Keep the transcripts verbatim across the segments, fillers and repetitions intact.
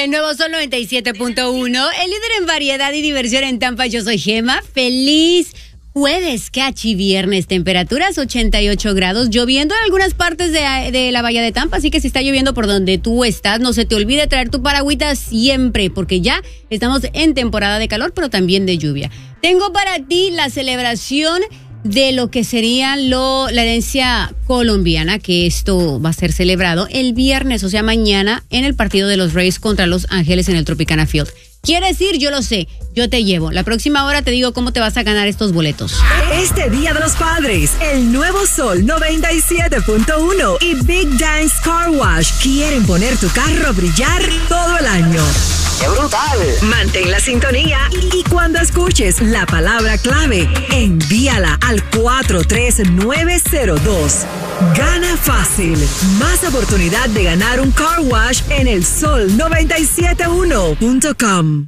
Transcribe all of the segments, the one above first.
El nuevo Sol noventa y siete punto uno, el líder en variedad y diversión en Tampa. Yo soy Gema. Feliz jueves, cachi viernes. Temperaturas ochenta y ocho grados, lloviendo en algunas partes de, de la bahía de Tampa. Así que si está lloviendo por donde tú estás, no se te olvide traer tu paragüita siempre, porque ya estamos en temporada de calor, pero también de lluvia. Tengo para ti la celebración de lo que sería lo, la herencia colombiana, que esto va a ser celebrado el viernes, o sea, mañana, en el partido de los Rays contra Los Ángeles en el Tropicana Field. ¿Quieres ir? Yo lo sé, yo te llevo. La próxima hora te digo cómo te vas a ganar estos boletos. Este Día de los Padres, el nuevo Sol noventa y siete punto uno y Big Dance Car Wash quieren poner tu carro a brillar todo el año. ¡Qué brutal! Mantén la sintonía y, y cuando escuches la palabra clave, envíala al cuatro tres nueve cero dos. Gana fácil. Más oportunidad de ganar un car wash en el sol noventa y siete uno punto com.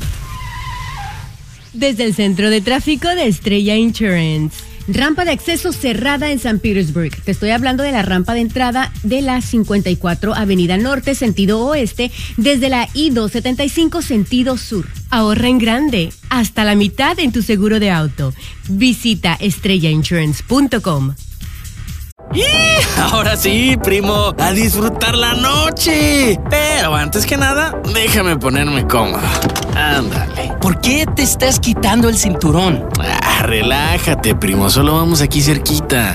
Desde el centro de tráfico de Estrella Insurance. Rampa de acceso cerrada en San Petersburg. Te estoy hablando de la rampa de entrada de la cincuenta y cuatro Avenida Norte, sentido oeste, desde la I doscientos setenta y cinco, sentido sur. Ahorra en grande, hasta la mitad en tu seguro de auto. Visita estrella insurance punto com. ¡Y! Ahora sí, primo, a disfrutar la noche. Pero antes que nada, déjame ponerme cómodo. Ándale. ¿Por qué te estás quitando el cinturón? Ah, relájate, primo, solo vamos aquí cerquita.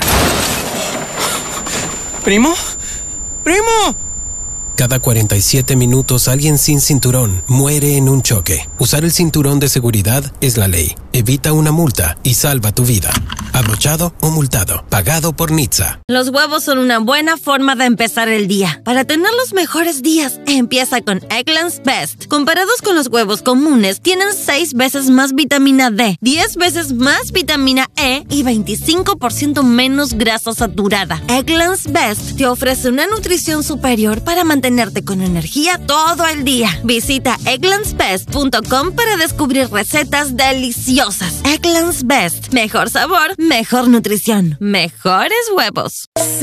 ¿Primo? ¡Primo! Cada cuarenta y siete minutos alguien sin cinturón muere en un choque. Usar el cinturón de seguridad es la ley. Evita una multa y salva tu vida. Abrochado o multado. Pagado por N H T S A. Los huevos son una buena forma de empezar el día. Para tener los mejores días, empieza con Eggland's Best. Comparados con los huevos comunes, tienen seis veces más vitamina D, diez veces más vitamina E y veinticinco por ciento menos grasa saturada. Eggland's Best te ofrece una nutrición superior para mantenerte con energía todo el día. Visita egglands best punto com para descubrir recetas deliciosas. Eggland's Best. Mejor sabor, mejor nutrición, mejores huevos.